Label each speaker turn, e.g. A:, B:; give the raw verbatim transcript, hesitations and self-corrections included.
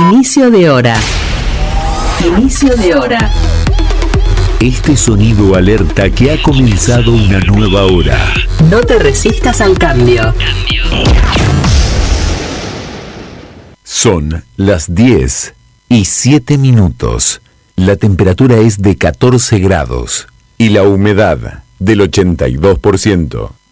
A: Inicio de hora. Inicio de hora.
B: Este sonido alerta que ha comenzado una nueva hora.
A: No te resistas al cambio.
B: Son las diez y siete minutos. La temperatura es de catorce grados y la humedad del ochenta y dos por ciento.